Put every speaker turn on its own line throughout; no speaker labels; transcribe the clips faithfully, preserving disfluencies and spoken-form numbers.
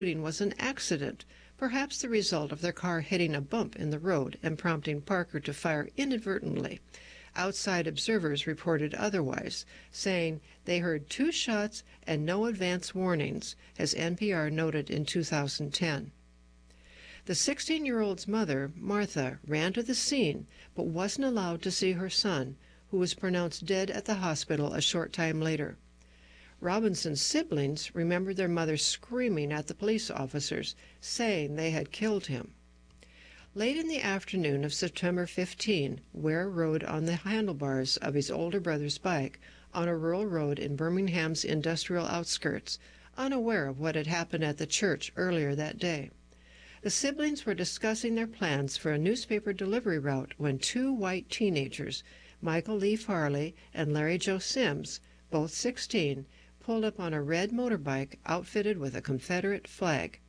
shooting was an accident, perhaps the result of their car hitting a bump in the road and prompting Parker to fire inadvertently. Outside observers reported otherwise, saying they heard two shots and no advance warnings, as N P R noted in two thousand ten. The sixteen-year-old's mother, Martha, ran to the scene but wasn't allowed to see her son, who was pronounced dead at the hospital a short time later. Robinson's siblings remembered their mother screaming at the police officers, saying they had killed him. Late in the afternoon of September fifteenth, Ware rode on the handlebars of his older brother's bike on a rural road in Birmingham's industrial outskirts, unaware of what had happened at the church earlier that day. The siblings were discussing their plans for a newspaper delivery route when two white teenagers, Michael Lee Farley and Larry Joe Sims, both sixteen, pulled up on a red motorbike outfitted with a Confederate flag.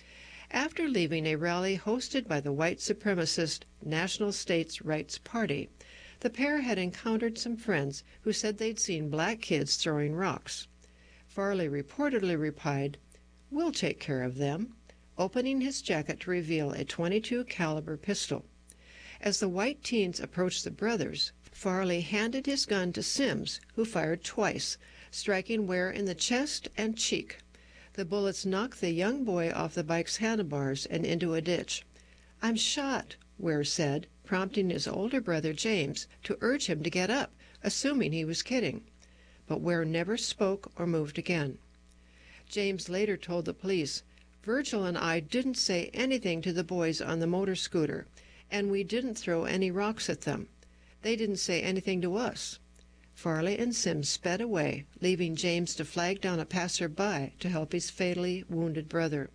After leaving a rally hosted by the white supremacist National States Rights Party, the pair had encountered some friends who said they'd seen black kids throwing rocks. Farley reportedly replied, "We'll take care of them," opening his jacket to reveal a twenty-two caliber pistol. As the white teens approached the brothers, Farley handed his gun to Sims, who fired twice, striking Ware in the chest and cheek. The bullets knocked the young boy off the bike's handlebars and into a ditch. "I'm shot," Ware said, prompting his older brother James to urge him to get up, assuming he was kidding. But Ware never spoke or moved again. James later told the police, "Virgil and I didn't say anything to the boys on the motor scooter, and we didn't throw any rocks at them. They didn't say anything to us." Farley and Sims sped away, leaving James to flag down a passer-by to help his fatally wounded brother.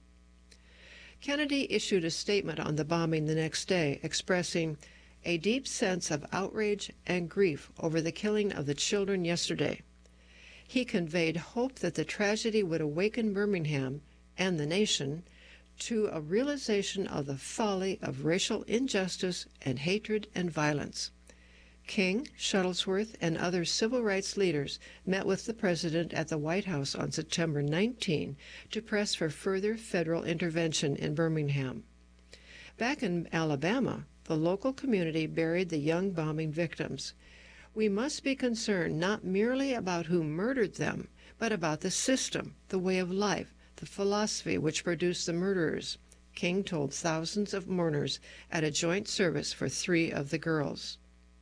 Kennedy issued a statement on the bombing the next day, expressing a deep sense of outrage and grief over the killing of the children yesterday. He conveyed hope that the tragedy would awaken Birmingham and the nation to a realization of the folly of racial injustice and hatred and violence. King, Shuttlesworth, and other civil rights leaders met with the president at the White House on September nineteenth to press for further federal intervention in Birmingham. Back in Alabama, the local community buried the young bombing victims. "We must be concerned not merely about who murdered them, but about the system, the way of life, the philosophy which produced the murderers," King told thousands of mourners at a joint service for three of the girls.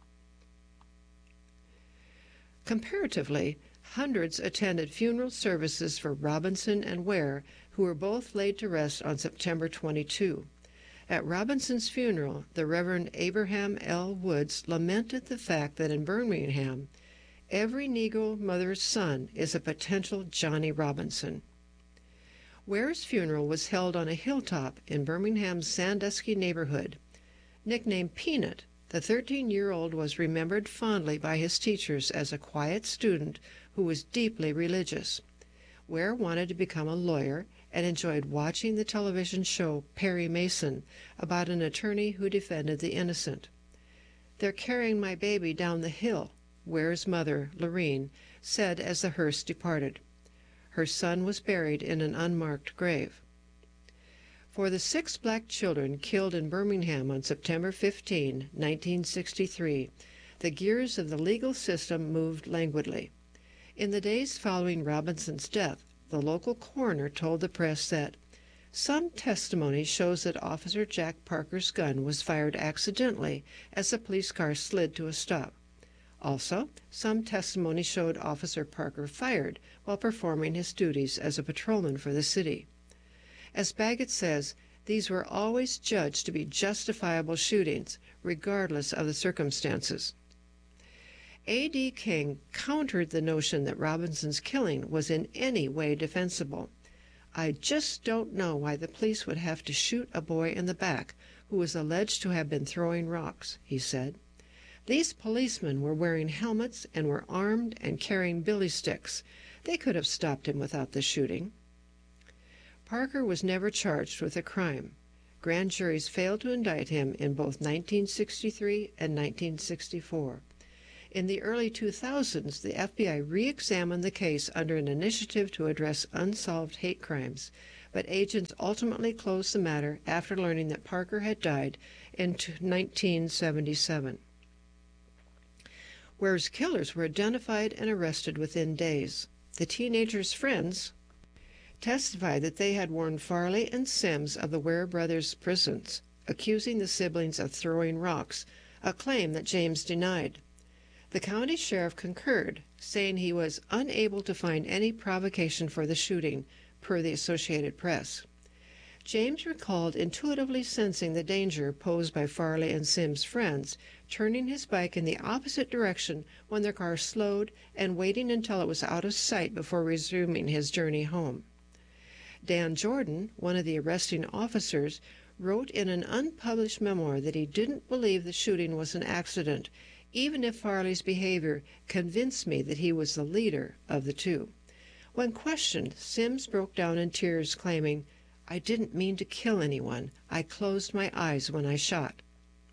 Comparatively, hundreds attended funeral services for Robinson and Ware, who were both laid to rest on September twenty-second. At Robinson's funeral, the Reverend Abraham L. Woods lamented the fact that in Birmingham, every Negro mother's son is a potential Johnny Robinson. Ware's funeral was held on a hilltop in Birmingham's Sandusky neighborhood. Nicknamed Peanut, the thirteen-year-old was remembered fondly by his teachers as a quiet student who was deeply religious. Ware wanted to become a lawyer and enjoyed watching the television show Perry Mason about an attorney who defended the innocent. "They're carrying my baby down the hill," Ware's mother, Lorene, said as the hearse departed. Her son was buried in an unmarked grave. For the six black children killed in Birmingham on September fifteenth, nineteen sixty-three, the gears of the legal system moved languidly. In the days following Robinson's death, the local coroner told the press that some testimony shows that Officer Jack Parker's gun was fired accidentally as the police car slid to a stop. Also, some testimony showed Officer Parker fired while performing his duties as a patrolman for the city. As Baggett says, these were always judged to be justifiable shootings, regardless of the circumstances. A D King countered the notion that Robinson's killing was in any way defensible. "I just don't know why the police would have to shoot a boy in the back who was alleged to have been throwing rocks," he said. "These policemen were wearing helmets and were armed and carrying billy sticks. They could have stopped him without the shooting." Parker was never charged with a crime. Grand juries failed to indict him in both nineteen sixty-three and nineteen sixty-four. In the early two thousands, the F B I re-examined the case under an initiative to address unsolved hate crimes, but agents ultimately closed the matter after learning that Parker had died in nineteen seventy-seven. Ware's killers were identified and arrested within days. The teenagers' friends testified that they had warned Farley and Sims of the Ware brothers' presence, accusing the siblings of throwing rocks, a claim that James denied. The county sheriff concurred, saying he was unable to find any provocation for the shooting, per the Associated Press. James recalled intuitively sensing the danger posed by Farley and Sims' friends, turning his bike in the opposite direction when their car slowed and waiting until it was out of sight before resuming his journey home. Dan Jordan, one of the arresting officers, wrote in an unpublished memoir that he didn't believe the shooting was an accident, even if Farley's behavior convinced me that he was the leader of the two. When questioned, Sims broke down in tears, claiming, "I didn't mean to kill anyone. I closed my eyes when I shot."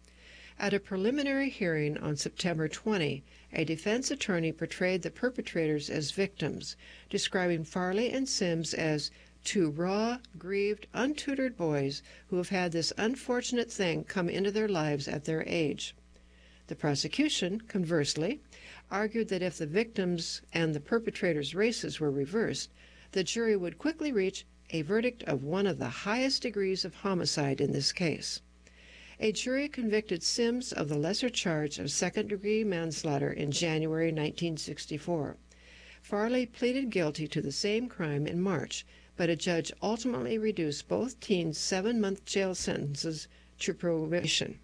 At a preliminary hearing on September twentieth, a defense attorney portrayed the perpetrators as victims, describing Farley and Sims as two raw, grieved, untutored boys who have had this unfortunate thing come into their lives at their age. The prosecution, conversely, argued that if the victims' and the perpetrators' races were reversed, the jury would quickly reach a verdict of one of the highest degrees of homicide in this case. A jury convicted Sims of the lesser charge of second-degree manslaughter in January nineteen sixty-four. Farley pleaded guilty to the same crime in March, but a judge ultimately reduced both teens' seven-month jail sentences to probation.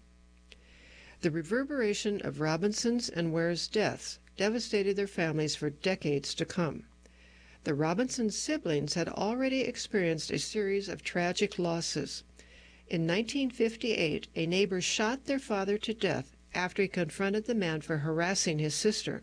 The reverberation of Robinson's and Ware's deaths devastated their families for decades to come. The Robinson siblings had already experienced a series of tragic losses. In nineteen fifty-eight, a neighbor shot their father to death after he confronted the man for harassing his sister.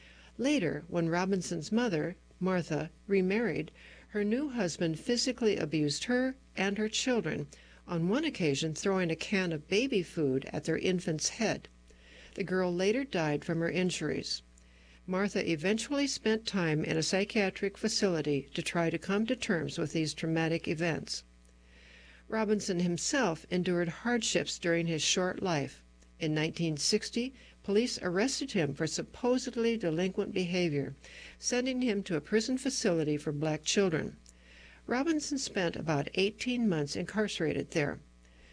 Later, when Robinson's mother, Martha, remarried, her new husband physically abused her and her children, on one occasion throwing a can of baby food at their infant's head. The girl later died from her injuries. Martha eventually spent time in a psychiatric facility to try to come to terms with these traumatic events. Robinson himself endured hardships during his short life. In nineteen sixty, police arrested him for supposedly delinquent behavior, sending him to a prison facility for black children. Robinson spent about eighteen months incarcerated there,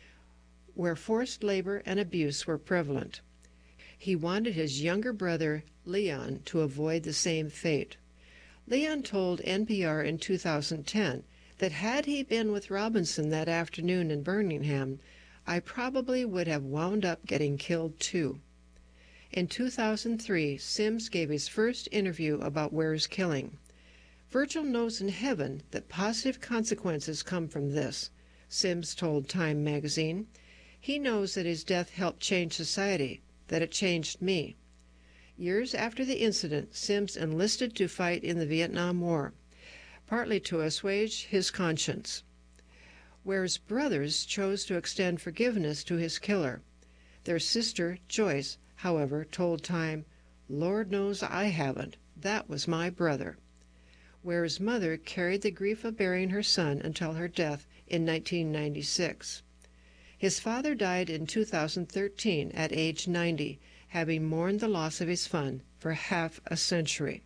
where forced labor and abuse were prevalent. He wanted his younger brother, Leon, to avoid the same fate. Leon told N P R in two thousand ten that had he been with Robinson that afternoon in Birmingham, I probably would have wound up getting killed too. In two thousand three, Sims gave his first interview about Ware's killing. "Virgil knows in heaven that positive consequences come from this," Sims told Time magazine. "He knows that his death helped change society, that it changed me." Years after the incident, Sims enlisted to fight in the Vietnam War, partly to assuage his conscience. Ware's brothers chose to extend forgiveness to his killer. Their sister, Joyce, however, told Time, "Lord knows I haven't. That was my brother." Ware's mother carried the grief of burying her son until her death in nineteen ninety-six. His father died in two thousand thirteen at age ninety, having mourned the loss of his son for half a century.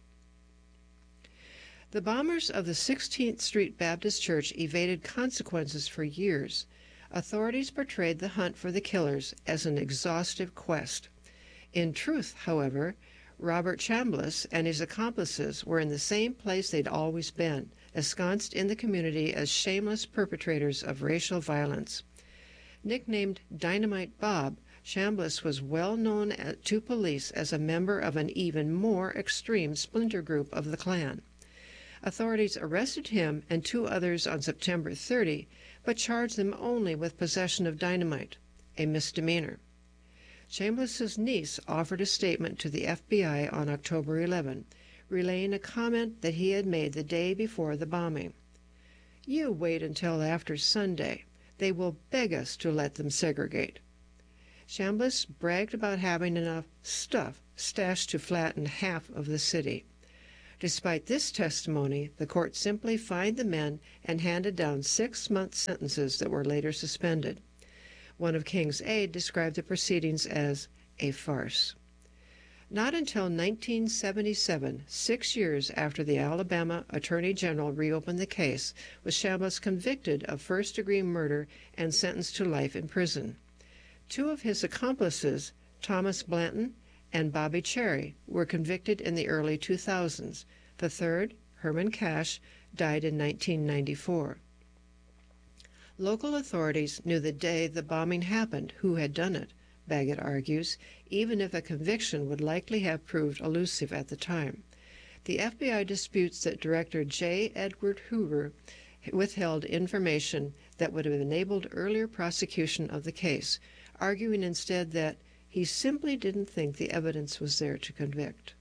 The bombers of the sixteenth Street Baptist Church evaded consequences for years. Authorities portrayed the hunt for the killers as an exhaustive quest. In truth, however, Robert Chambliss and his accomplices were in the same place they'd always been, ensconced in the community as shameless perpetrators of racial violence. Nicknamed Dynamite Bob, Chambliss was well known to police as a member of an even more extreme splinter group of the Klan. Authorities arrested him and two others on September thirtieth, but charged them only with possession of dynamite, a misdemeanor. Chambliss's niece offered a statement to the F B I on October eleventh, relaying a comment that he had made the day before the bombing. "You wait until after Sunday. They will beg us to let them segregate." Chambliss bragged about having enough stuff stashed to flatten half of the city. Despite this testimony, the court simply fined the men and handed down six-month sentences that were later suspended. One of King's aides described the proceedings as a farce. Not until nineteen seventy-seven, six years after the Alabama Attorney General reopened the case, was Chambliss convicted of first-degree murder and sentenced to life in prison. Two of his accomplices, Thomas Blanton and Bobby Cherry, were convicted in the early two thousands. The third, Herman Cash, died in nineteen ninety-four. Local authorities knew the day the bombing happened who had done it, Baggett argues, even if a conviction would likely have proved elusive at the time. The F B I disputes that Director J. Edward Hoover withheld information that would have enabled earlier prosecution of the case, arguing instead that he simply didn't think the evidence was there to convict.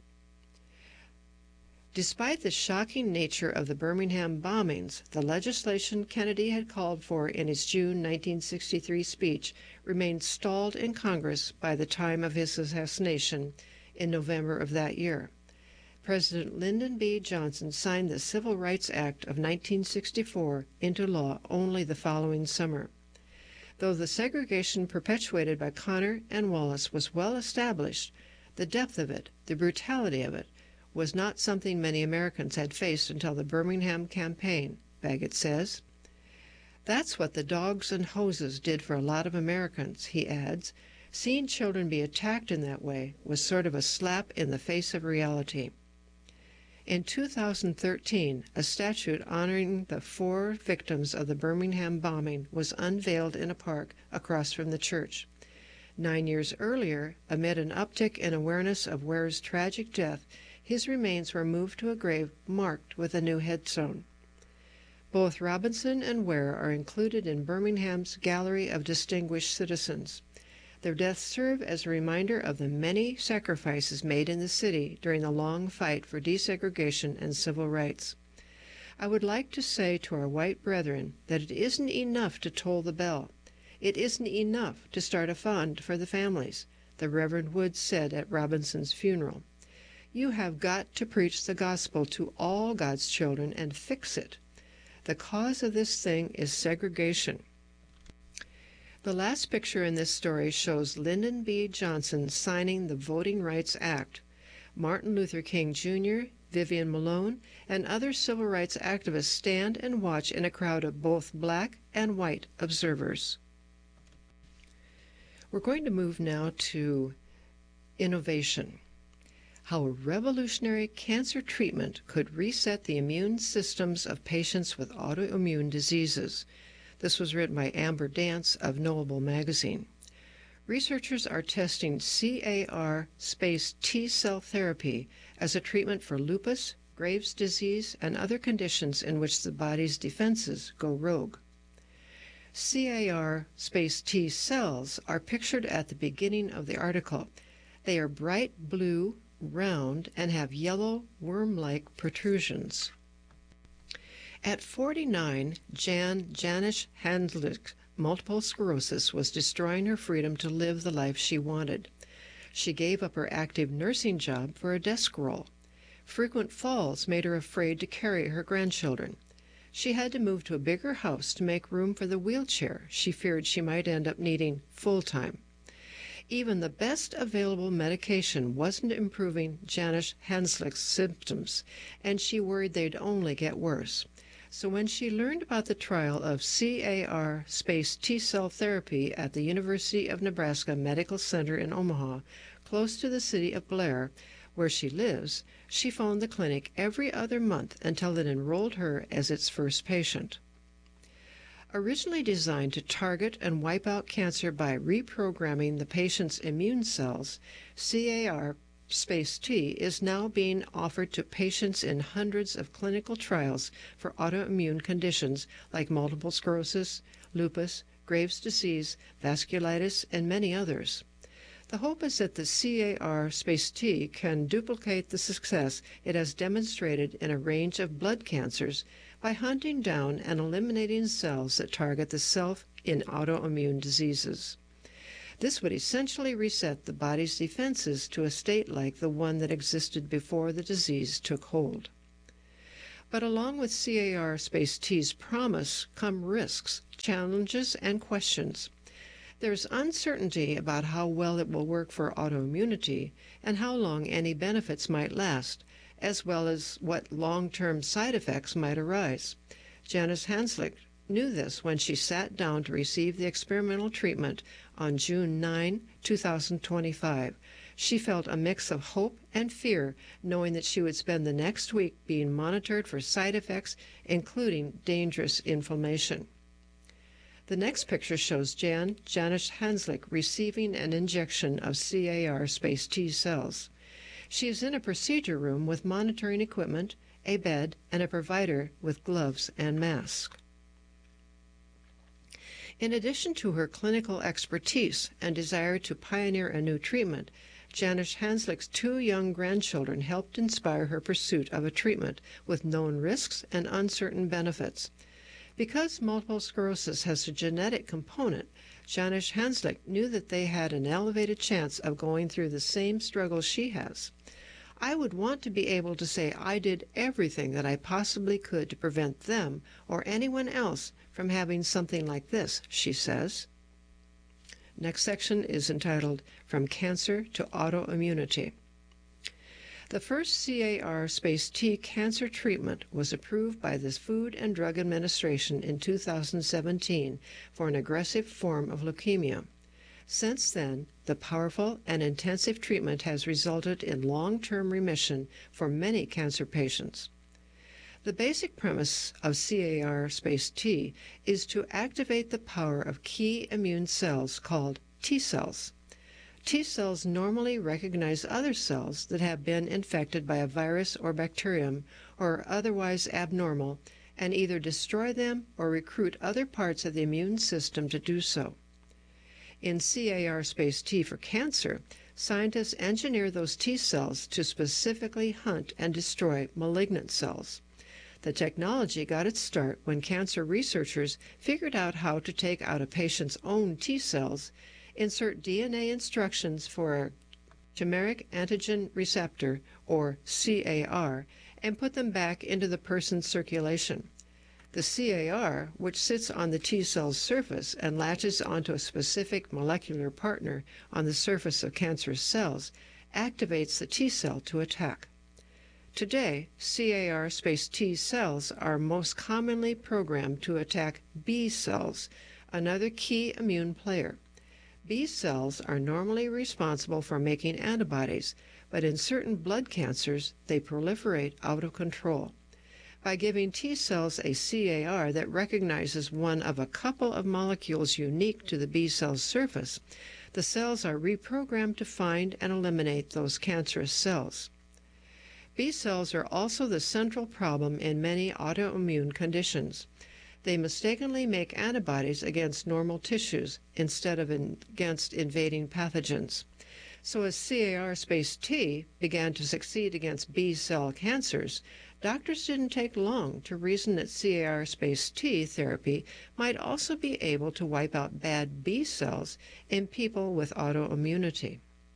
Despite the shocking nature of the Birmingham bombings, the legislation Kennedy had called for in his June nineteen sixty-three speech remained stalled in Congress by the time of his assassination in November of that year. President Lyndon B. Johnson signed the Civil Rights Act of nineteen sixty-four into law only the following summer. Though the segregation perpetuated by Connor and Wallace was well established, the depth of it, the brutality of it, was not something many Americans had faced until the Birmingham campaign, Baggett says. That's what the dogs and hoses did for a lot of Americans, he adds. Seeing children be attacked in that way was sort of a slap in the face of reality. In two thousand thirteen, a statue honoring the four victims of the Birmingham bombing was unveiled in a park across from the church. Nine years earlier, amid an uptick in awareness of Ware's tragic death, his remains were moved to a grave marked with a new headstone. Both Robinson and Ware are included in Birmingham's Gallery of Distinguished Citizens. Their deaths serve as a reminder of the many sacrifices made in the city during the long fight for desegregation and civil rights. I would like to say to our white brethren that it isn't enough to toll the bell. It isn't enough to start a fund for the families, the Reverend Woods said at Robinson's funeral. You have got to preach the gospel to all God's children and fix it. The cause of this thing is segregation. The last picture in this story shows Lyndon B. Johnson signing the Voting Rights Act. Martin Luther King Junior, Vivian Malone, and other civil rights activists stand and watch in a crowd of both black and white observers. We're going to move now to innovation. How a revolutionary cancer treatment could reset the immune systems of patients with autoimmune diseases. This was written by Amber Dance of Knowable magazine. Researchers are testing C A R space T-cell therapy as a treatment for lupus, Graves' disease, and other conditions in which the body's defenses go rogue. C A R space T cells are pictured at the beginning of the article. They are bright blue, round, and have yellow, worm-like protrusions. At forty-nine, Jan Janisch Handlich's multiple sclerosis was destroying her freedom to live the life she wanted. She gave up her active nursing job for a desk role. Frequent falls made her afraid to carry her grandchildren. She had to move to a bigger house to make room for the wheelchair she feared she might end up needing full-time. Even the best available medication wasn't improving Janisch Handlich's symptoms, and she worried they'd only get worse. So when she learned about the trial of C A R space T-cell therapy at the University of Nebraska Medical Center in Omaha, close to the city of Blair, where she lives, she phoned the clinic every other month until it enrolled her as its first patient. Originally designed to target and wipe out cancer by reprogramming the patient's immune cells, C A R space T is now being offered to patients in hundreds of clinical trials for autoimmune conditions like multiple sclerosis, lupus, Graves' disease, vasculitis, and many others. The hope is that the C A R space T can duplicate the success it has demonstrated in a range of blood cancers by hunting down and eliminating cells that target the self in autoimmune diseases. This would essentially reset the body's defenses to a state like the one that existed before the disease took hold. But along with C A R Space T's promise come risks, challenges, and questions. There's uncertainty about how well it will work for autoimmunity and how long any benefits might last, as well as what long-term side effects might arise. Janice Hanslick knew this when she sat down to receive the experimental treatment on June ninth, two thousand twenty-five. She felt a mix of hope and fear, knowing that she would spend the next week being monitored for side effects, including dangerous inflammation. The next picture shows Jan Janice Hanslick receiving an injection of C A R Space T cells. She is in a procedure room with monitoring equipment, a bed, and a provider with gloves and mask. In addition to her clinical expertise and desire to pioneer a new treatment, Janice Hanslick's two young grandchildren helped inspire her pursuit of a treatment with known risks and uncertain benefits. Because multiple sclerosis has a genetic component, Janice Hanslick knew that they had an elevated chance of going through the same struggles she has. I would want to be able to say I did everything that I possibly could to prevent them or anyone else from having something like this, she says. Next section is entitled From Cancer to Autoimmunity. The first C A R Space T cancer treatment was approved by the Food and Drug Administration in two thousand seventeen for an aggressive form of leukemia. Since then, the powerful and intensive treatment has resulted in long-term remission for many cancer patients. The basic premise of C A R Space T is to activate the power of key immune cells called T cells. T cells normally recognize other cells that have been infected by a virus or bacterium or are otherwise abnormal and either destroy them or recruit other parts of the immune system to do so. In C A R Space T for cancer, scientists engineer those T cells to specifically hunt and destroy malignant cells. The technology got its start when cancer researchers figured out how to take out a patient's own T cells, insert D N A instructions for a chimeric antigen receptor, or C A R, and put them back into the person's circulation. The C A R, which sits on the T cell's surface and latches onto a specific molecular partner on the surface of cancerous cells, activates the T cell to attack. Today, C A R Space T cells are most commonly programmed to attack B cells, another key immune player. B cells are normally responsible for making antibodies, but in certain blood cancers, they proliferate out of control. By giving T cells a C A R that recognizes one of a couple of molecules unique to the B cell's surface, the cells are reprogrammed to find and eliminate those cancerous cells. B cells are also the central problem in many autoimmune conditions. They mistakenly make antibodies against normal tissues instead of in, against invading pathogens. So as C A R Space T began to succeed against B cell cancers, doctors didn't take long to reason that C A R Space T therapy might also be able to wipe out bad B cells in people with autoimmunity.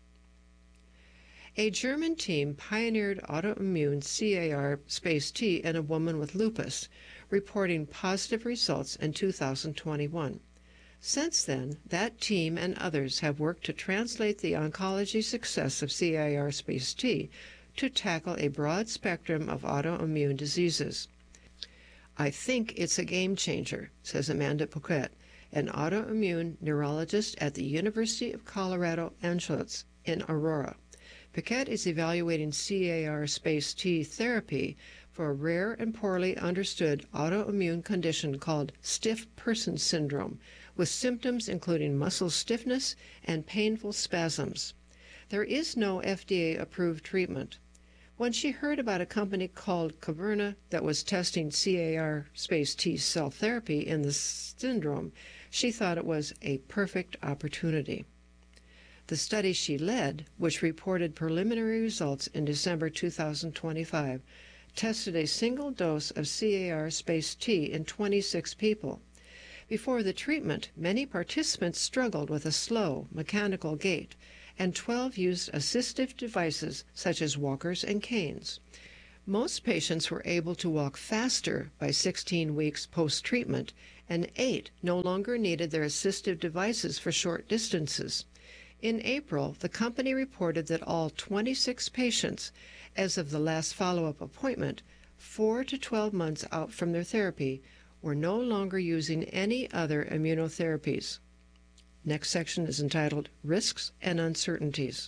A German team pioneered autoimmune C A R Space T in a woman with lupus, reporting positive results in two thousand twenty-one. Since then, that team and others have worked to translate the oncology success of C A R Space T to tackle a broad spectrum of autoimmune diseases. I think it's a game changer, says Amanda Paquette, an autoimmune neurologist at the University of Colorado Anschutz in Aurora. Paquette is evaluating C A R Space T therapy for a rare and poorly understood autoimmune condition called stiff person syndrome, with symptoms including muscle stiffness and painful spasms. There is no F D A-approved treatment. When she heard about a company called Kyverna that was testing C A R Space T cell therapy in the syndrome, she thought it was a perfect opportunity. The study she led, which reported preliminary results in December two thousand twenty-five, tested a single dose of C A R Space T in twenty-six people. Before the treatment, many participants struggled with a slow, mechanical gait, and twelve used assistive devices such as walkers and canes. Most patients were able to walk faster by sixteen weeks post-treatment, and eight no longer needed their assistive devices for short distances. In April, the company reported that all twenty-six patients, as of the last follow-up appointment, four to twelve months out from their therapy, were no longer using any other immunotherapies. Next section is entitled Risks and Uncertainties.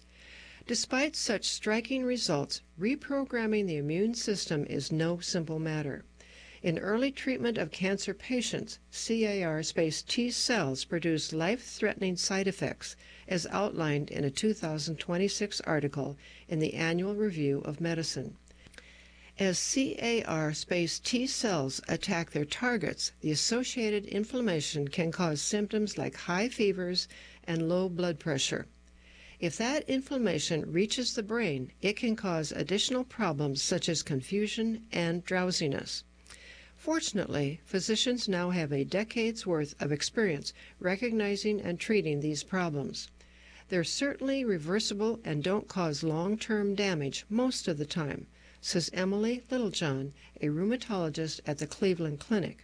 Despite such striking results, reprogramming the immune system is no simple matter. In early treatment of cancer patients, C A R-space T cells produce life-threatening side effects, as outlined in a two thousand twenty-six article in the Annual Review of Medicine. As C A R-space T cells attack their targets, the associated inflammation can cause symptoms like high fevers and low blood pressure. If that inflammation reaches the brain, it can cause additional problems such as confusion and drowsiness. Fortunately, physicians now have a decade's worth of experience recognizing and treating these problems. They're certainly reversible and don't cause long-term damage most of the time, says Emily Littlejohn, a rheumatologist at the Cleveland Clinic.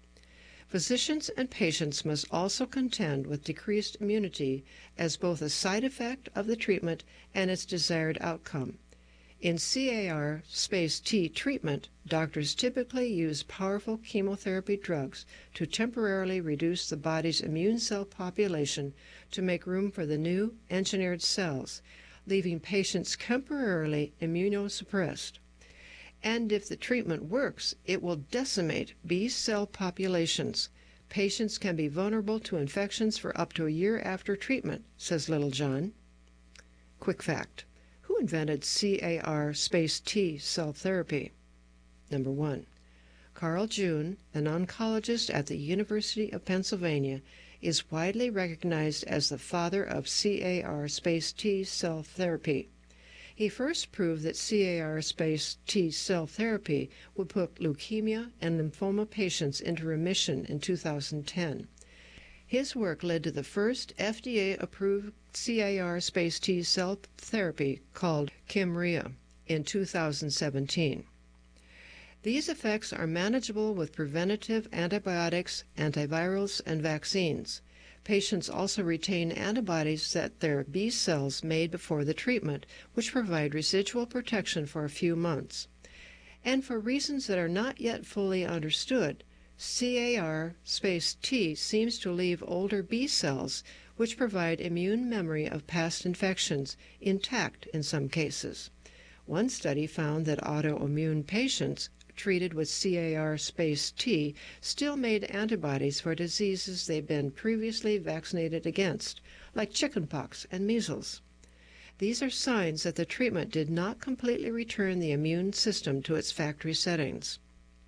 Physicians and patients must also contend with decreased immunity as both a side effect of the treatment and its desired outcome. In C A R-space T treatment, doctors typically use powerful chemotherapy drugs to temporarily reduce the body's immune cell population to make room for the new engineered cells, leaving patients temporarily immunosuppressed. And if the treatment works, it will decimate B cell populations. Patients can be vulnerable to infections for up to a year after treatment, says Littlejohn. Quick fact. Who invented C A R-space T cell therapy? Number one. Carl June, an oncologist at the University of Pennsylvania, is widely recognized as the father of C A R-space T cell therapy. He first proved that C A R-space T cell therapy would put leukemia and lymphoma patients into remission in two thousand ten. His work led to the first F D A-approved C A R-space T cell therapy called Kymriah in two thousand seventeen. These effects are manageable with preventative antibiotics, antivirals, and vaccines. Patients also retain antibodies that their B cells made before the treatment, which provide residual protection for a few months. And for reasons that are not yet fully understood, C A R-space T seems to leave older B cells, which provide immune memory of past infections, intact in some cases. One study found that autoimmune patients treated with C A R-space T still made antibodies for diseases they'd been previously vaccinated against, like chickenpox and measles. These are signs that the treatment did not completely return the immune system to its factory settings.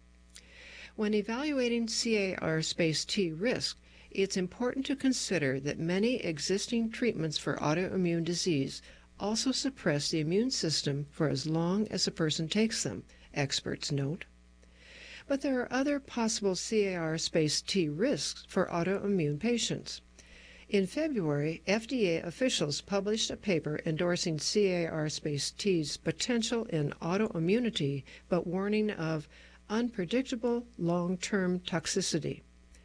When evaluating C A R-space T risk, it's important to consider that many existing treatments for autoimmune disease also suppress the immune system for as long as a person takes them, experts note. But there are other possible C A R-space T risks for autoimmune patients. In February, F D A officials published a paper endorsing C A R-space T's potential in autoimmunity, but warning of unpredictable long-term toxicity.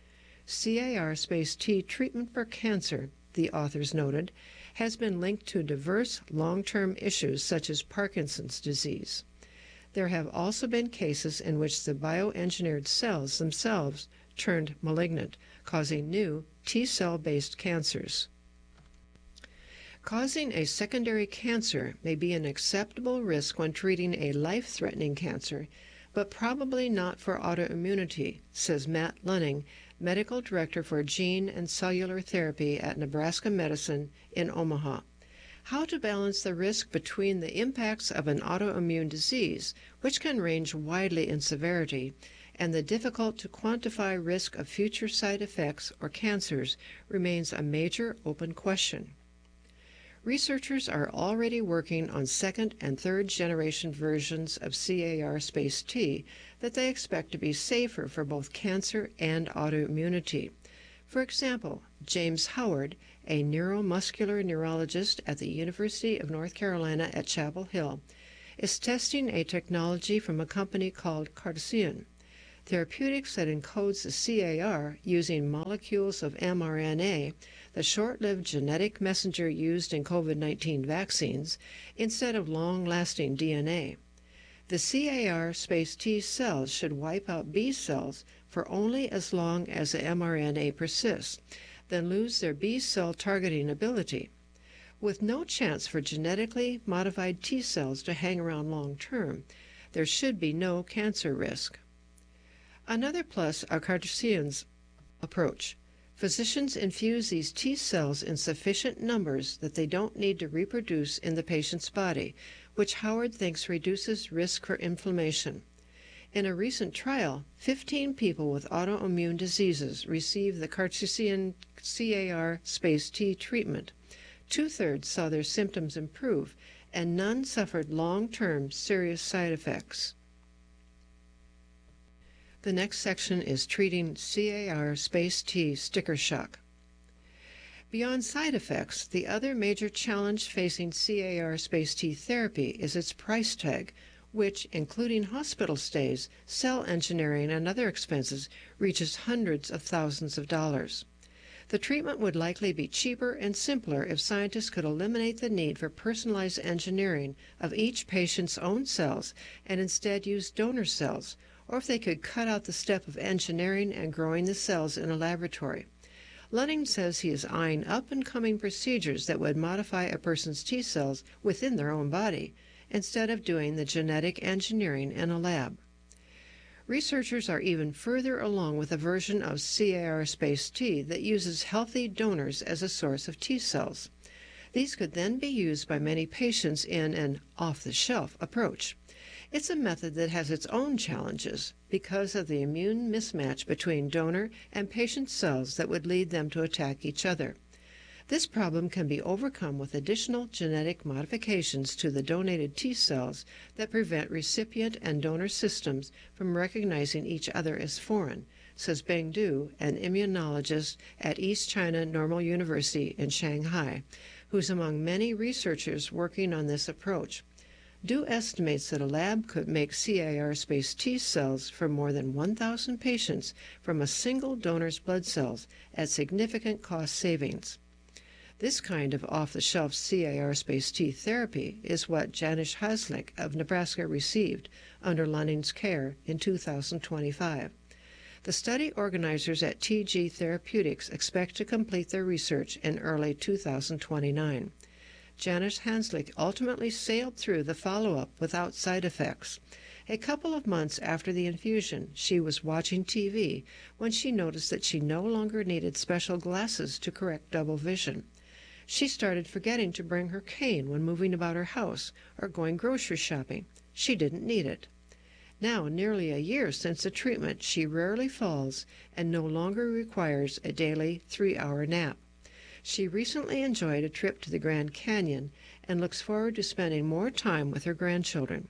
C A R-space T treatment for cancer, the authors noted, has been linked to diverse long-term issues such as Parkinson's disease. There have also been cases in which the bioengineered cells themselves turned malignant, causing new T-cell-based cancers. Causing a secondary cancer may be an acceptable risk when treating a life-threatening cancer, but probably not for autoimmunity, says Matt Lunning, Medical Director for Gene and Cellular Therapy at Nebraska Medicine in Omaha. How to balance the risk between the impacts of an autoimmune disease, which can range widely in severity, and the difficult-to-quantify risk of future side effects or cancers remains a major open question. Researchers are already working on second and third generation versions of C A R Space T that they expect to be safer for both cancer and autoimmunity. For example, James Howard, a neuromuscular neurologist at the University of North Carolina at Chapel Hill, is testing a technology from a company called Cartesian Therapeutics that encodes the C A R using molecules of mRNA, the short-lived genetic messenger used in COVID nineteen vaccines, instead of long-lasting D N A. The C A R Space T cells should wipe out B cells for only as long as the mRNA persists, then lose their B cell targeting ability. With no chance for genetically modified T cells to hang around long-term, there should be no cancer risk. Another plus of Cartesian's approach. Physicians infuse these T cells in sufficient numbers that they don't need to reproduce in the patient's body, which Howard thinks reduces risk for inflammation. In a recent trial, fifteen people with autoimmune diseases received the Cartesian C A R Space T treatment. Two-thirds saw their symptoms improve, and none suffered long-term serious side effects. The next section is treating C A R Space T sticker shock. Beyond side effects, the other major challenge facing C A R Space T therapy is its price tag, which, including hospital stays, cell engineering, and other expenses, reaches hundreds of thousands of dollars. The treatment would likely be cheaper and simpler if scientists could eliminate the need for personalized engineering of each patient's own cells and instead use donor cells, or if they could cut out the step of engineering and growing the cells in a laboratory. Lunning says he is eyeing up-and-coming procedures that would modify a person's T cells within their own body, instead of doing the genetic engineering in a lab. Researchers are even further along with a version of C A R Space T that uses healthy donors as a source of T cells. These could then be used by many patients in an off-the-shelf approach. It's a method that has its own challenges because of the immune mismatch between donor and patient cells that would lead them to attack each other. This problem can be overcome with additional genetic modifications to the donated T cells that prevent recipient and donor systems from recognizing each other as foreign, says Beng Du, an immunologist at East China Normal University in Shanghai, who's among many researchers working on this approach. Du estimates that a lab could make C A R Space T cells for more than one thousand patients from a single donor's blood cells at significant cost savings. This kind of off-the-shelf C A R Space T therapy is what Janusz Haslik of Nebraska received under Lunning's care in two thousand twenty-five. The study organizers at T G Therapeutics expect to complete their research in early two thousand twenty-nine. Janusz Haslik ultimately sailed through the follow-up without side effects. A couple of months after the infusion, she was watching T V when she noticed that she no longer needed special glasses to correct double vision. She started forgetting to bring her cane when moving about her house or going grocery shopping. She didn't need it. Now, nearly a year since the treatment, she rarely falls and no longer requires a daily three-hour nap. She recently enjoyed a trip to the Grand Canyon and looks forward to spending more time with her grandchildren.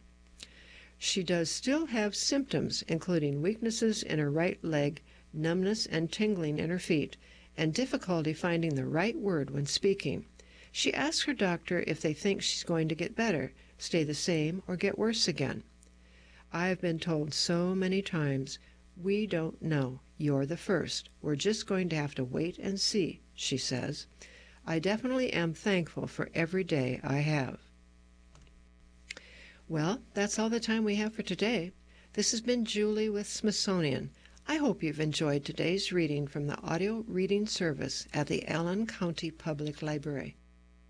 She does still have symptoms, including weaknesses in her right leg, numbness and tingling in her feet, and difficulty finding the right word when speaking. She asks her doctor if they think she's going to get better, stay the same, or get worse again. I have been told so many times, "We don't know. You're the first. We're just going to have to wait and see," she says. I definitely am thankful for every day I have. Well, that's all the time we have for today. This has been Julie with Smithsonian. I hope you've enjoyed today's reading from the audio reading service at the Allen County Public Library.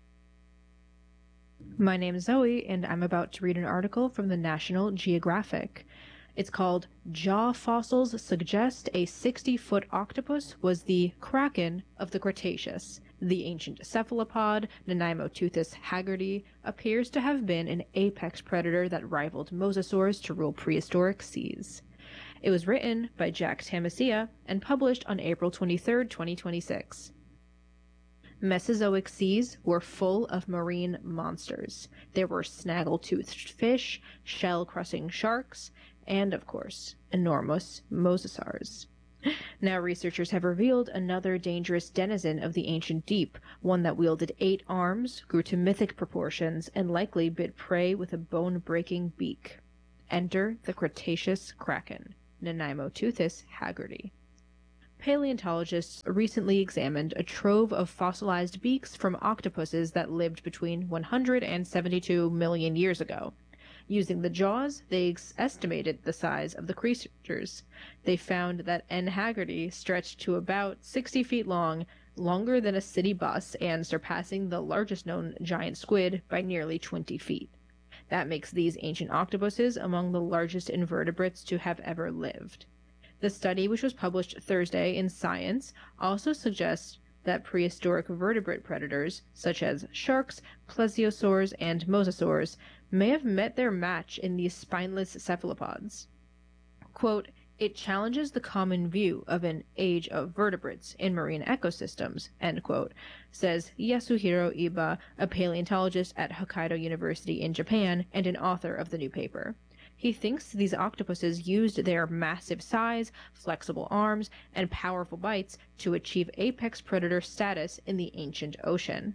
My name is Zoe, and I'm about to read an article from the National Geographic. It's called "Jaw Fossils Suggest a sixty-foot Octopus Was the Kraken of the Cretaceous. The ancient cephalopod, Nanaimoteuthis haggardi, appears to have been an apex predator that rivaled mosasaurs to rule prehistoric seas." It was written by Jack Tamasia and published on April twenty-third, twenty twenty-six. Mesozoic seas were full of marine monsters. There were snaggle-toothed fish, shell-crushing sharks, and, of course, enormous mosasaurs. Now researchers have revealed another dangerous denizen of the ancient deep, one that wielded eight arms, grew to mythic proportions, and likely bit prey with a bone-breaking beak. Enter the Cretaceous kraken, Nanaimo-toothis haggardi. Paleontologists recently examined a trove of fossilized beaks from octopuses that lived between one hundred and seventy-two million years ago. Using the jaws, they estimated the size of the creatures. They found that N. haggardi stretched to about sixty feet long, longer than a city bus, and surpassing the largest known giant squid by nearly twenty feet. That makes these ancient octopuses among the largest invertebrates to have ever lived. The study, which was published Thursday in Science, also suggests that prehistoric vertebrate predators, such as sharks, plesiosaurs, and mosasaurs, may have met their match in these spineless cephalopods. Quote, "It challenges the common view of an age of vertebrates in marine ecosystems," end quote, says Yasuhiro Iba, a paleontologist at Hokkaido University in Japan and an author of the new paper. He thinks these octopuses used their massive size, flexible arms, and powerful bites to achieve apex predator status in the ancient ocean.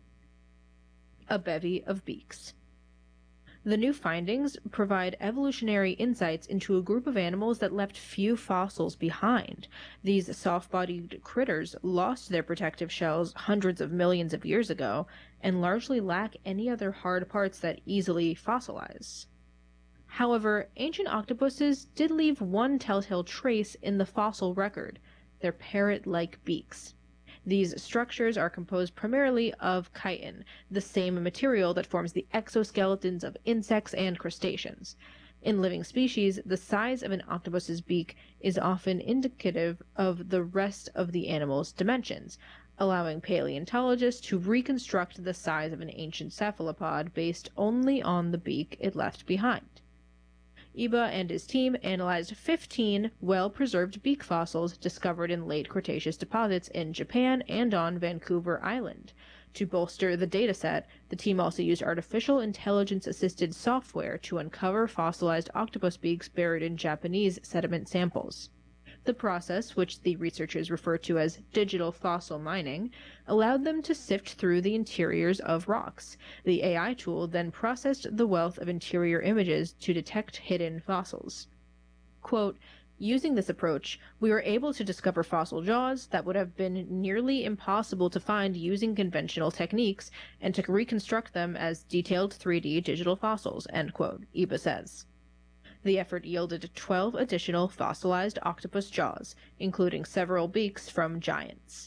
A bevy of beaks. The new findings provide evolutionary insights into a group of animals that left few fossils behind. These soft-bodied critters lost their protective shells hundreds of millions of years ago and largely lack any other hard parts that easily fossilize. However, ancient octopuses did leave one telltale trace in the fossil record: their parrot-like beaks. These structures are composed primarily of chitin, the same material that forms the exoskeletons of insects and crustaceans. In living species, the size of an octopus's beak is often indicative of the rest of the animal's dimensions, allowing paleontologists to reconstruct the size of an ancient cephalopod based only on the beak it left behind. Iba and his team analyzed fifteen well-preserved beak fossils discovered in late Cretaceous deposits in Japan and on Vancouver Island. To bolster the dataset, the team also used artificial intelligence-assisted software to uncover fossilized octopus beaks buried in Japanese sediment samples. The process, which the researchers refer to as digital fossil mining, allowed them to sift through the interiors of rocks. The A I tool then processed the wealth of interior images to detect hidden fossils. Quote, "Using this approach, we were able to discover fossil jaws that would have been nearly impossible to find using conventional techniques, and to reconstruct them as detailed three D digital fossils," end quote, Iba says. The effort yielded twelve additional fossilized octopus jaws, including several beaks from giants.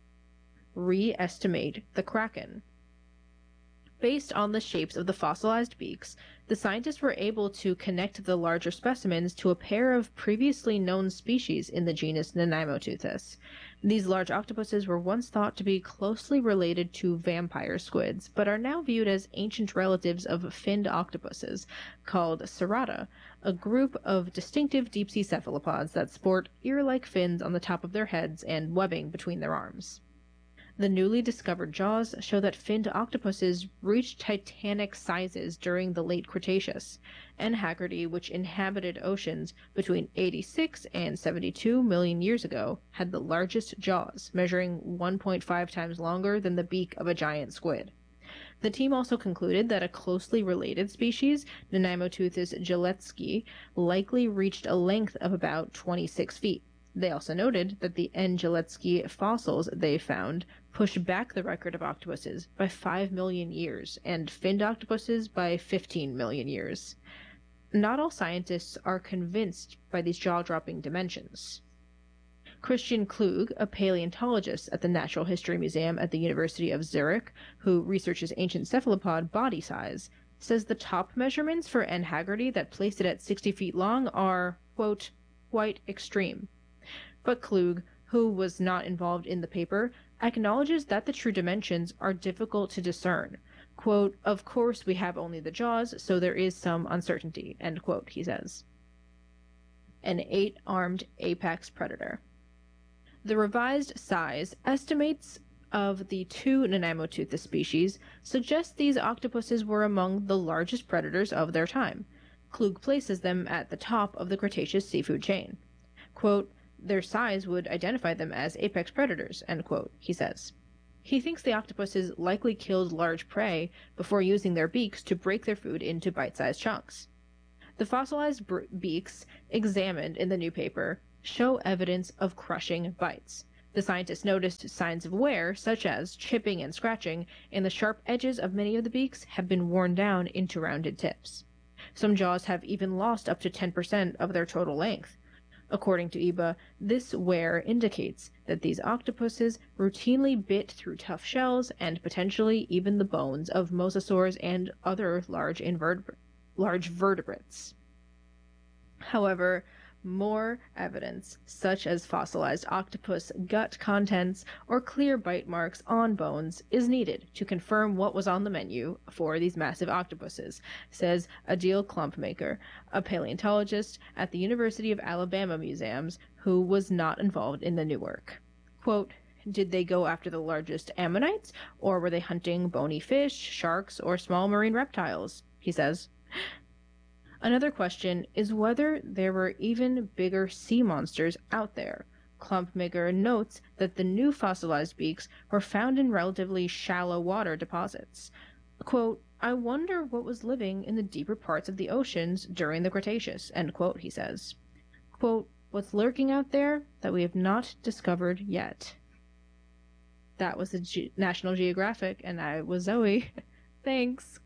Re-estimate the kraken. Based on the shapes of the fossilized beaks, the scientists were able to connect the larger specimens to a pair of previously known species in the genus Nanaimo-toothis. These large octopuses were once thought to be closely related to vampire squids, but are now viewed as ancient relatives of finned octopuses, called Cerata, a group of distinctive deep-sea cephalopods that sport ear-like fins on the top of their heads and webbing between their arms. The newly discovered jaws show that finned octopuses reached titanic sizes during the late Cretaceous. N. haggardi, which inhabited oceans between eighty-six and seventy-two million years ago, had the largest jaws, measuring one point five times longer than the beak of a giant squid. The team also concluded that a closely related species, Nanaimo-toothis gillespie, likely reached a length of about twenty-six feet. They also noted that the N. gillespie fossils they found push back the record of octopuses by five million years, and finned octopuses by fifteen million years. Not all scientists are convinced by these jaw-dropping dimensions. Christian Klug, a paleontologist at the Natural History Museum at the University of Zurich, who researches ancient cephalopod body size, says the top measurements for N. haggardi that place it at sixty feet long are, quote, quite extreme. But Klug, who was not involved in the paper, acknowledges that the true dimensions are difficult to discern. Quote, "Of course we have only the jaws, so there is some uncertainty," end quote, he says. An eight-armed apex predator. The revised size estimates of the two Nanaimo-toothed species suggests these octopuses were among the largest predators of their time. Klug places them at the top of the Cretaceous seafood chain. Quote, "Their size would identify them as apex predators," end quote, he says. He thinks the octopuses likely killed large prey before using their beaks to break their food into bite-sized chunks. The fossilized br- beaks examined in the new paper show evidence of crushing bites. The scientists noticed signs of wear, such as chipping and scratching, and the sharp edges of many of the beaks have been worn down into rounded tips. Some jaws have even lost up to ten percent of their total length. According to Iba, this wear indicates that these octopuses routinely bit through tough shells and potentially even the bones of mosasaurs and other large invertebr- large vertebrates. However, more evidence, such as fossilized octopus gut contents or clear bite marks on bones, is needed to confirm what was on the menu for these massive octopuses, says Adil Klumpmaker, a paleontologist at the University of Alabama Museums who was not involved in the new work. Quote, "Did they go after the largest ammonites, or were they hunting bony fish, sharks, or small marine reptiles?" he says. Another question is whether there were even bigger sea monsters out there. Klumpmaker notes that the new fossilized beaks were found in relatively shallow water deposits. Quote, "I wonder what was living in the deeper parts of the oceans during the Cretaceous," end quote, he says. Quote, "What's lurking out there that we have not discovered yet?" That was the Ge- National Geographic, and I was Zoe. Thanks.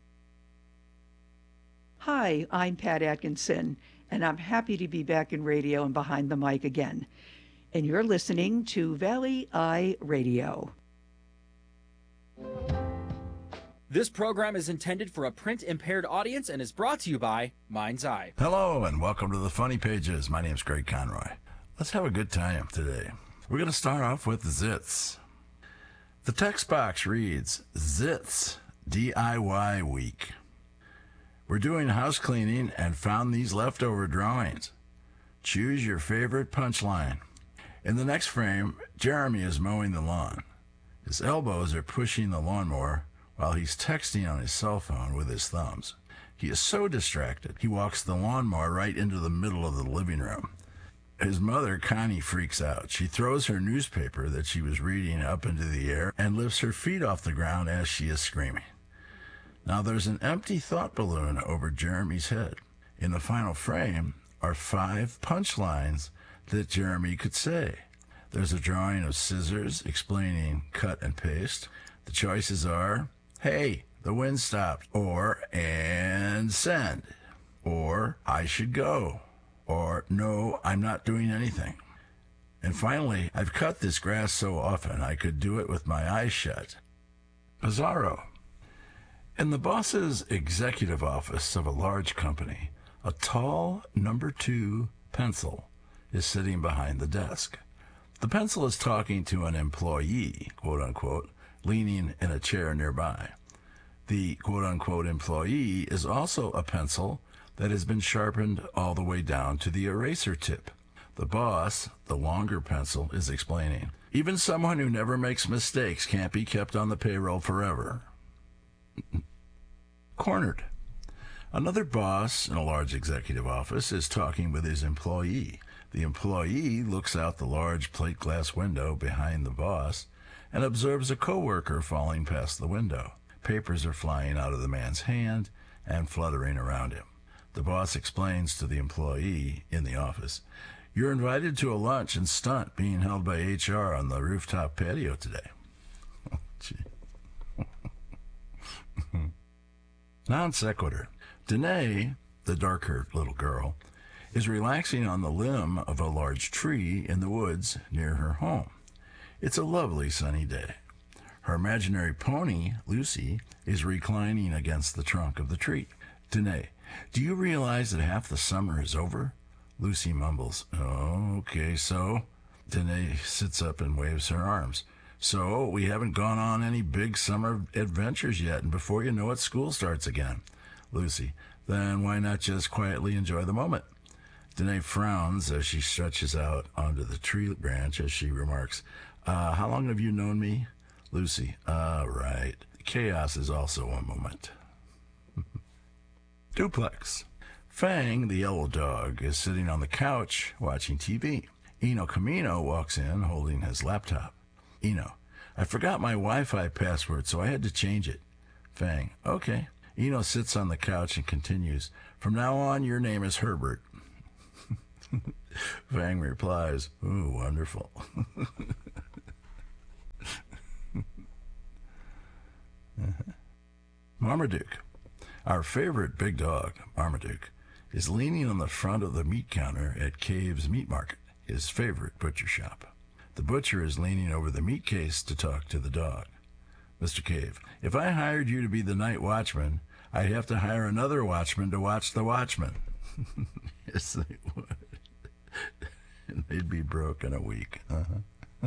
Hi, I'm Pat Atkinson, and I'm happy to be back in radio and behind the mic again. And you're listening to Valley Eye Radio.
This program is intended for a print-impaired audience and is brought to you by Mind's Eye.
Hello, and welcome to the Funny Pages. My name's Greg Conroy. Let's have a good time today. We're going to start off with zits. The text box reads, "Zits D I Y Week. We're doing house cleaning and found these leftover drawings. Choose your favorite punchline." In the next frame, Jeremy is mowing the lawn. His elbows are pushing the lawnmower while he's texting on his cell phone with his thumbs. He is so distracted, he walks the lawnmower right into the middle of the living room. His mother, Connie, freaks out. She throws her newspaper that she was reading up into the air and lifts her feet off the ground as she is screaming. Now there's an empty thought balloon over Jeremy's head. In the final frame are five punchlines that Jeremy could say. There's a drawing of scissors explaining cut and paste. The choices are, "Hey, the wind stopped," or "and send," or "I should go," or "No, I'm not doing anything." And finally, "I've cut this grass so often I could do it with my eyes shut." Bizarro. In the boss's executive office of a large company, a tall number two pencil is sitting behind the desk. The pencil is talking to an employee, quote unquote, leaning in a chair nearby. The quote unquote employee is also a pencil that has been sharpened all the way down to the eraser tip. The boss, the longer pencil, is explaining, "Even someone who never makes mistakes can't be kept on the payroll forever." Cornered. Another boss in a large executive office is talking with his employee. The employee looks out the large plate glass window behind the boss and observes a coworker falling past the window. Papers are flying out of the man's hand and fluttering around him. The boss explains to the employee in the office, "You're invited to a lunch and stunt being held by H R on the rooftop patio today." Oh, gee. Non sequitur. Danae, the dark-haired little girl, is relaxing on the limb of a large tree in the woods near her home. It's a lovely sunny day. Her imaginary pony, Lucy, is reclining against the trunk of the tree. Danae, "Do you realize that half the summer is over?" Lucy mumbles, "Oh, okay, so?" Danae sits up and waves her arms. "So, we haven't gone on any big summer adventures yet, and before you know it, school starts again." Lucy, "Then why not just quietly enjoy the moment?" Danae frowns as she stretches out onto the tree branch as she remarks, uh, "How long have you known me?" Lucy, ah, right. Chaos is also a moment. Duplex. Fang, the yellow dog, is sitting on the couch watching T V. Eno Camino walks in holding his laptop. Eno, I forgot my Wi-Fi password, so I had to change it. Fang, okay. Eno sits on the couch and continues, from now on, your name is Herbert. Fang replies, ooh, wonderful. uh-huh. Marmaduke. Our favorite big dog, Marmaduke, is leaning on the front of the meat counter at Cave's Meat Market, his favorite butcher shop. The butcher is leaning over the meat case to talk to the dog. Mister Cave, if I hired you to be the night watchman, I'd have to hire another watchman to watch the watchman. Yes, they would. And they'd be broke in a week. Uh-huh.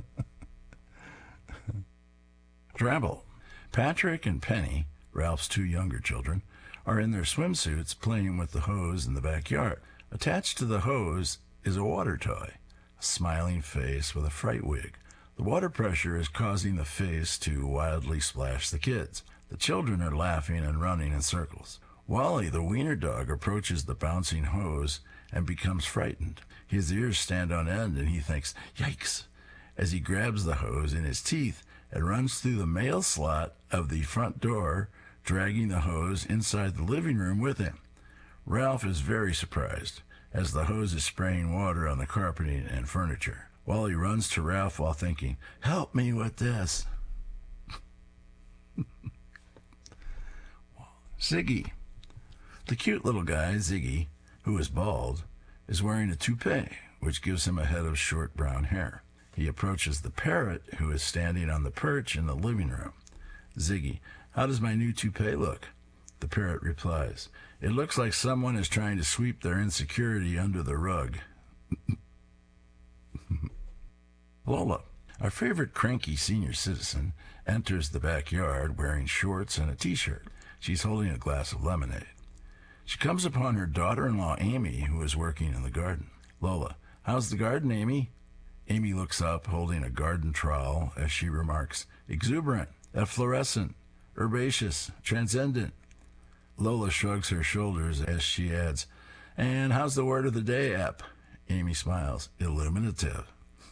Travel. Patrick and Penny, Ralph's two younger children, are in their swimsuits playing with the hose in the backyard. Attached to the hose is a water toy, a smiling face with a fright wig. The water pressure is causing the face to wildly splash the kids. The children are laughing and running in circles. Wally, the wiener dog, approaches the bouncing hose and becomes frightened. His ears stand on end and he thinks, yikes, as he grabs the hose in his teeth and runs through the mail slot of the front door, dragging the hose inside the living room with him. Ralph is very surprised as the hose is spraying water on the carpeting and furniture. Wally runs to Ralph while thinking, help me with this. Ziggy. The cute little guy, Ziggy, who is bald, is wearing a toupee, which gives him a head of short brown hair. He approaches the parrot, who is standing on the perch in the living room. Ziggy, how does my new toupee look? The parrot replies, it looks like someone is trying to sweep their insecurity under the rug. Lola, our favorite cranky senior citizen, enters the backyard wearing shorts and a t-shirt. She's holding a glass of lemonade. She comes upon her daughter-in-law, Amy, who is working in the garden. Lola, how's the garden, Amy? Amy looks up, holding a garden trowel, as she remarks, exuberant, efflorescent, herbaceous, transcendent. Lola shrugs her shoulders as she adds, and how's the word of the day, Ep? Amy smiles, illuminative.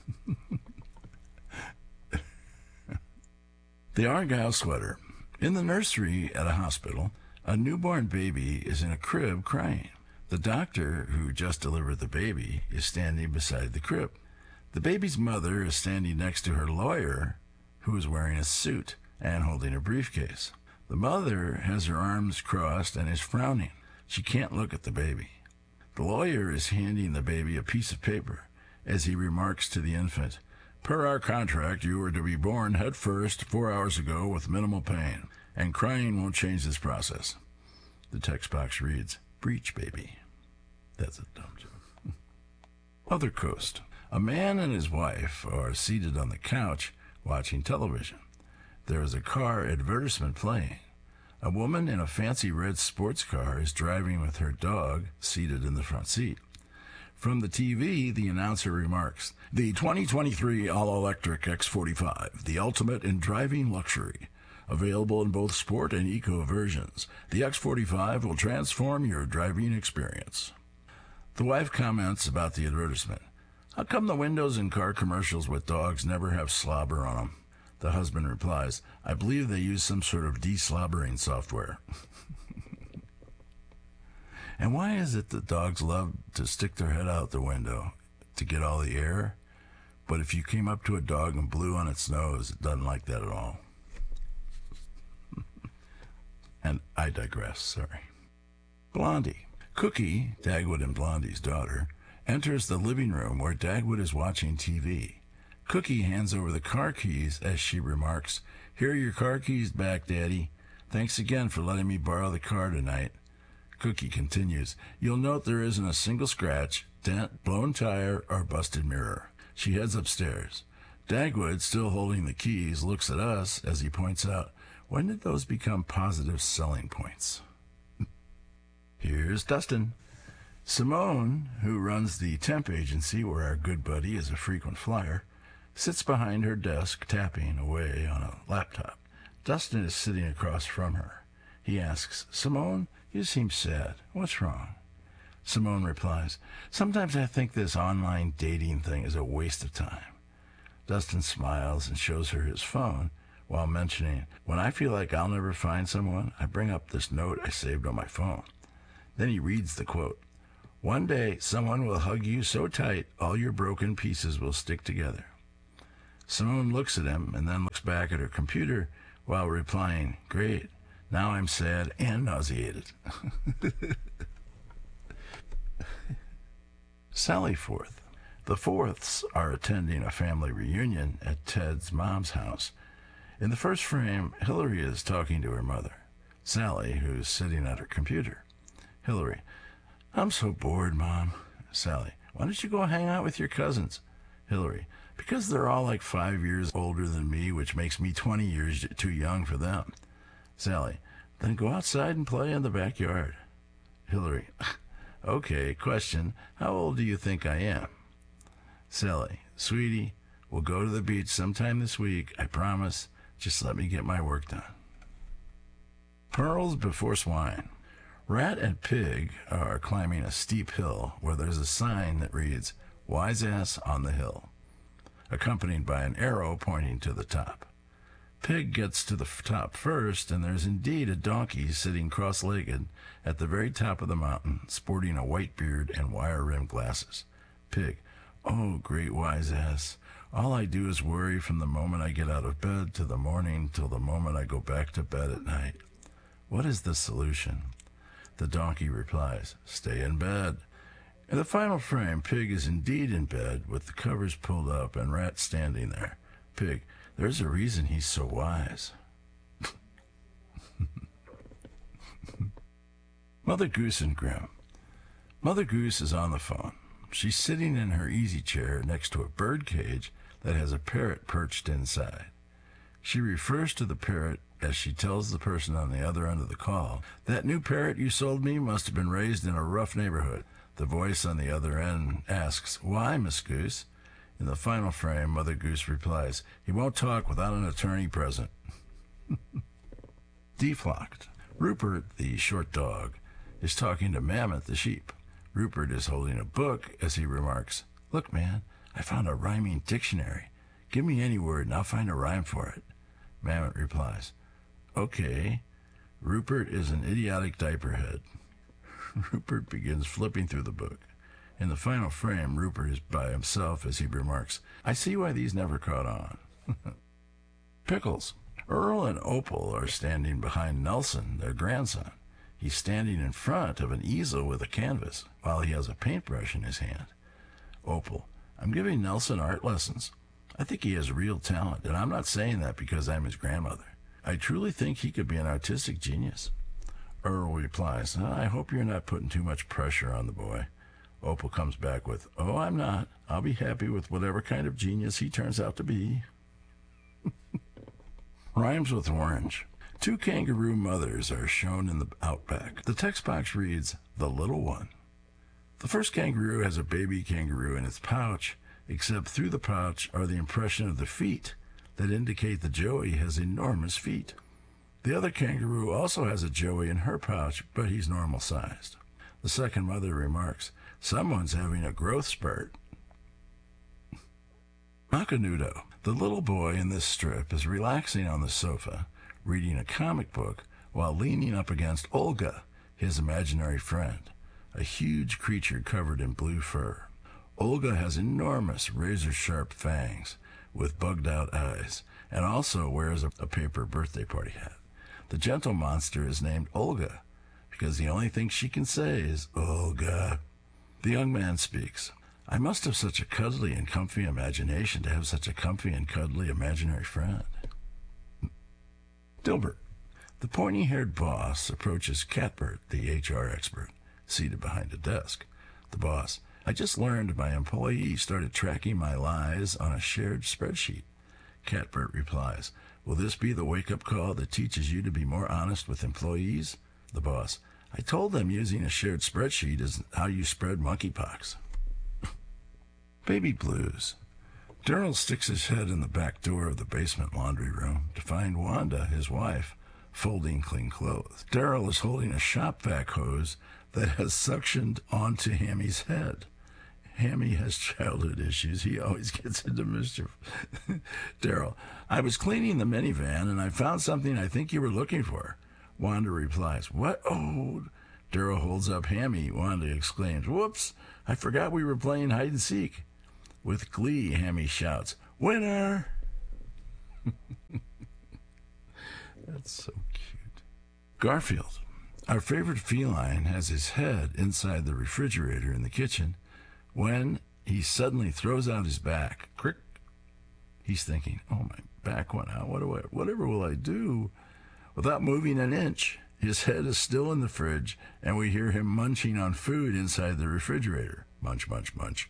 The Argyle Sweater. In the nursery at a hospital, a newborn baby is in a crib crying. The doctor, who just delivered the baby, is standing beside the crib. The baby's mother is standing next to her lawyer, who is wearing a suit and holding a briefcase. The mother has her arms crossed and is frowning. She can't look at the baby. The lawyer is handing the baby a piece of paper as he remarks to the infant, per our contract, you were to be born head first four hours ago with minimal pain, and crying won't change this process. The text box reads, breech baby. That's a dumb joke. Other coast. A man and his wife are seated on the couch watching television. There is a car advertisement playing. A woman in a fancy red sports car is driving with her dog seated in the front seat. From the T V, the announcer remarks, the twenty twenty-three all-electric X forty-five, the ultimate in driving luxury. Available in both sport and eco versions, the X forty-five will transform your driving experience. The wife comments about the advertisement. How come the windows in car commercials with dogs never have slobber on them? The husband replies, I believe they use some sort of de-slobbering software. And why is it that dogs love to stick their head out the window to get all the air? But if you came up to a dog and blew on its nose, it doesn't like that at all. And I digress, sorry. Blondie. Cookie, Dagwood and Blondie's daughter, enters the living room where Dagwood is watching T V. Cookie hands over the car keys as she remarks, here are your car keys back, Daddy. Thanks again for letting me borrow the car tonight. Cookie continues, you'll note there isn't a single scratch, dent, blown tire, or busted mirror. She heads upstairs. Dagwood, still holding the keys, looks at us as he points out, when did those become positive selling points? Here's Dustin. Simone, who runs the temp agency where our good buddy is a frequent flyer, sits behind her desk tapping away on a laptop. Dustin is sitting across from her. He asks, "Simone, you seem sad. What's wrong?" Simone replies, "Sometimes I think this online dating thing is a waste of time." Dustin smiles and shows her his phone while mentioning, "When I feel like I'll never find someone, I bring up this note I saved on my phone." Then he reads the quote, "One day someone will hug you so tight all your broken pieces will stick together." Simone looks at him and then looks back at her computer while replying, "Great, now I'm sad and nauseated." Sally Forth. The Forths are attending a family reunion at Ted's mom's house. In the first frame, Hillary is talking to her mother, Sally, who's sitting at her computer. Hillary, "I'm so bored, Mom." Sally, "Why don't you go hang out with your cousins?" Hillary, "Because they're all like five years older than me, which makes me twenty years too young for them." Sally, "Then go outside and play in the backyard." Hillary, "Okay, question, how old do you think I am?" Sally, "Sweetie, we'll go to the beach sometime this week, I promise. Just let me get my work done." Pearls Before Swine. Rat and Pig are climbing a steep hill where there's a sign that reads, "Wise Ass on the Hill," accompanied by an arrow pointing to the top. Pig gets to the top first, and there's indeed a donkey sitting cross-legged at the very top of the mountain, sporting a white beard and wire-rimmed glasses. Pig, "Oh, great wise ass, all I do is worry from the moment I get out of bed to the morning till the moment I go back to bed at night. What is the solution?" The donkey replies, "Stay in bed." In the final frame, Pig is indeed in bed with the covers pulled up and Rat standing there. Pig, "There's a reason he's so wise." Mother Goose and Grimm. Mother Goose is on the phone. She's sitting in her easy chair next to a bird cage that has a parrot perched inside. She refers to the parrot as she tells the person on the other end of the call, "That new parrot you sold me must have been raised in a rough neighborhood." The voice on the other end asks, "Why, Miss Goose?" In the final frame, Mother Goose replies, "He won't talk without an attorney present." Deflocked. Rupert, the short dog, is talking to Mammoth, the sheep. Rupert is holding a book as he remarks, "Look, man, I found a rhyming dictionary. Give me any word and I'll find a rhyme for it." Mammoth replies, "Okay." Rupert is an idiotic diaperhead. Rupert begins flipping through the book. In the final frame, Rupert is by himself as he remarks, "I see why these never caught on." Pickles. Earl and Opal are standing behind Nelson, their grandson. He's standing in front of an easel with a canvas while he has a paintbrush in his hand. Opal, "I'm giving Nelson art lessons. I think he has real talent, and I'm not saying that because I'm his grandmother. I truly think he could be an artistic genius." Earl replies, "I hope you're not putting too much pressure on the boy." Opal comes back with, "Oh, I'm not. I'll be happy with whatever kind of genius he turns out to be." Rhymes with orange. Two kangaroo mothers are shown in the outback. The text box reads, "The little one." The first kangaroo has a baby kangaroo in its pouch, except through the pouch are the impression of the feet that indicate the joey has enormous feet. The other kangaroo also has a joey in her pouch, but he's normal-sized. The second mother remarks, "Someone's having a growth spurt." Macanudo. The little boy in this strip is relaxing on the sofa, reading a comic book while leaning up against Olga, his imaginary friend, a huge creature covered in blue fur. Olga has enormous razor-sharp fangs with bugged-out eyes and also wears a, a paper birthday party hat. The gentle monster is named Olga because the only thing she can say is, "Olga." The young man speaks. "I must have such a cuddly and comfy imagination to have such a comfy and cuddly imaginary friend." Dilbert. The pointy-haired boss approaches Catbert, the H R expert, seated behind a desk. The boss, "I just learned my employee started tracking my lies on a shared spreadsheet." Catbert replies, "Will this be the wake-up call that teaches you to be more honest with employees?" The boss, "I told them using a shared spreadsheet is how you spread monkeypox." Baby blues. Daryl sticks his head in the back door of the basement laundry room to find Wanda, his wife, folding clean clothes. Daryl is holding a shop vac hose that has suctioned onto Hammy's head. Hammy has childhood issues. He always gets into mischief. Daryl, I was cleaning the minivan and I found something I think you were looking for. Wanda replies, what? Oh. Daryl holds up Hammy. Wanda exclaims, whoops, I forgot we were playing hide and seek. With glee, Hammy shouts, winner! That's so cute. Garfield, our favorite feline, has his head inside the refrigerator in the kitchen when he suddenly throws out his back. Crick. He's thinking, oh, my back went out. What do I, whatever will I do? Without moving an inch, his head is still in the fridge, and we hear him munching on food inside the refrigerator. Munch, munch, munch.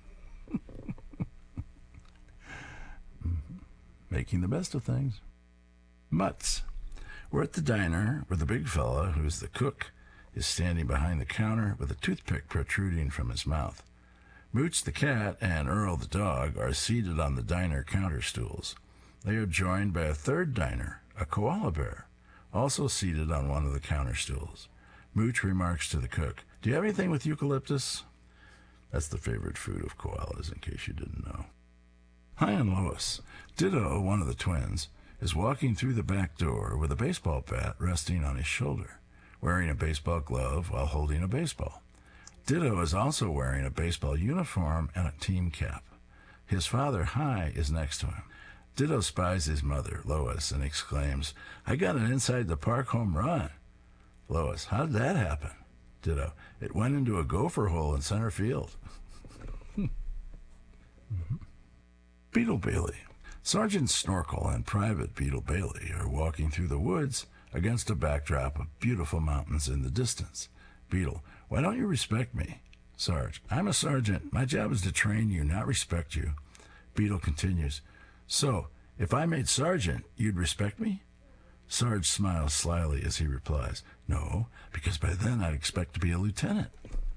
Making the best of things. Mutts. We're at the diner where the big fella, who's the cook, is standing behind the counter with a toothpick protruding from his mouth. Mooch the cat and Earl the dog are seated on the diner counter stools. They are joined by a third diner, a koala bear, also seated on one of the counter stools. Mooch remarks to the cook, do you have anything with eucalyptus? That's the favorite food of koalas, in case you didn't know. Hi, I'm Lois. Ditto, one of the twins, is walking through the back door with a baseball bat resting on his shoulder, wearing a baseball glove while holding a baseball. Ditto is also wearing a baseball uniform and a team cap. His father, Hi, is next to him. Ditto spies his mother, Lois, and exclaims, I got an inside-the-park home run. Lois, how did that happen? Ditto, it went into a gopher hole in center field. mm-hmm. Beetle Bailey. Sergeant Snorkel and Private Beetle Bailey are walking through the woods against a backdrop of beautiful mountains in the distance. Beetle, why don't you respect me? Sarge, I'm a sergeant. My job is to train you, not respect you. Beetle continues, so, if I made sergeant, you'd respect me? Sarge smiles slyly as he replies, no, because by then I'd expect to be a lieutenant.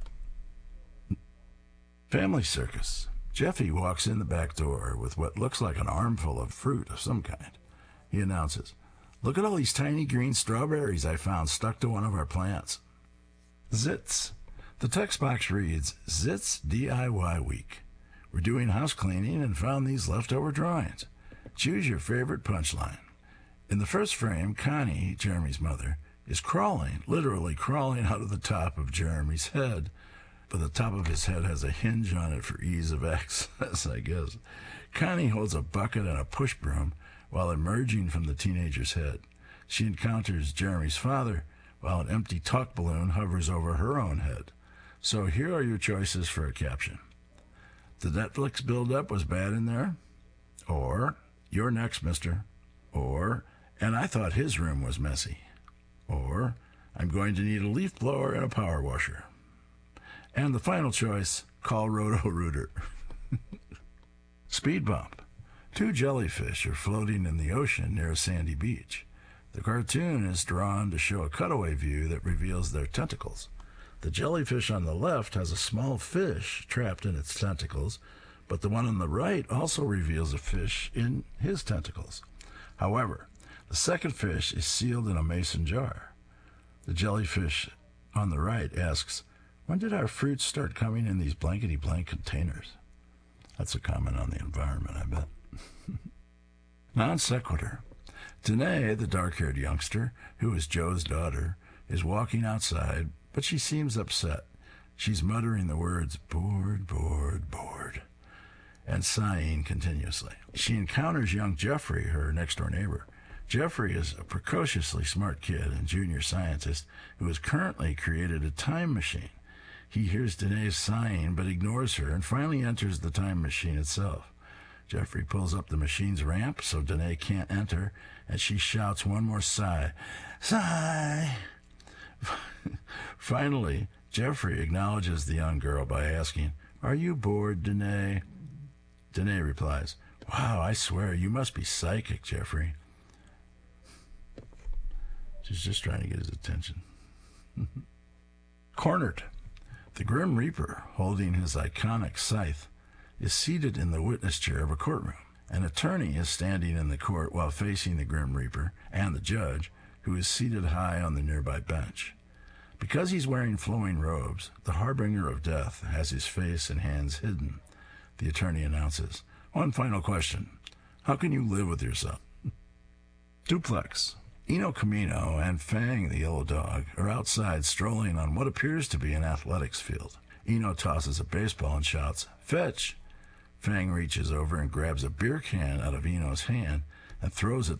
Family Circus. Jeffy walks in the back door with what looks like an armful of fruit of some kind. He announces, look at all these tiny green strawberries I found stuck to one of our plants. Zits. The text box reads, Zits D I Y Week. We're doing house cleaning and found these leftover drawings. Choose your favorite punchline. In the first frame, Connie, Jeremy's mother, is crawling, literally crawling out of the top of Jeremy's head. But the top of his head has a hinge on it for ease of access, I guess. Connie holds a bucket and a push broom while emerging from the teenager's head. She encounters Jeremy's father while an empty talk balloon hovers over her own head. So here are your choices for a caption. The Netflix build-up was bad in there. Or, you're next, mister. Or, and I thought his room was messy. Or, I'm going to need a leaf blower and a power washer. And the final choice, call Roto-Rooter. Speed bump. Two jellyfish are floating in the ocean near a sandy beach. The cartoon is drawn to show a cutaway view that reveals their tentacles. The jellyfish on the left has a small fish trapped in its tentacles, but the one on the right also reveals a fish in his tentacles. However, the second fish is sealed in a mason jar. The jellyfish on the right asks, when did our fruits start coming in these blankety-blank containers? That's a comment on the environment, I bet. Non sequitur. Danae, the dark-haired youngster, who is Joe's daughter, is walking outside, but she seems upset. She's muttering the words, bored, bored, bored, and sighing continuously. She encounters young Jeffrey, her next-door neighbor. Jeffrey is a precociously smart kid and junior scientist who has currently created a time machine. He hears Danae sighing but ignores her and finally enters the time machine itself. Jeffrey pulls up the machine's ramp so Danae can't enter, and she shouts one more sigh. Sigh! Finally, Jeffrey acknowledges the young girl by asking, are you bored, Danae? Danae replies, wow, I swear, you must be psychic, Jeffrey. She's just trying to get his attention. Cornered. The Grim Reaper, holding his iconic scythe, is seated in the witness chair of a courtroom. An attorney is standing in the court while facing the Grim Reaper and the judge, who is seated high on the nearby bench. Because he's wearing flowing robes, the harbinger of death has his face and hands hidden. The attorney announces, "One final question. How can you live with yourself?" Duplex. Eno Camino and Fang the yellow dog are outside strolling on what appears to be an athletics field. Eno tosses a baseball and shouts, "Fetch!" Fang reaches over and grabs a beer can out of Eno's hand and throws it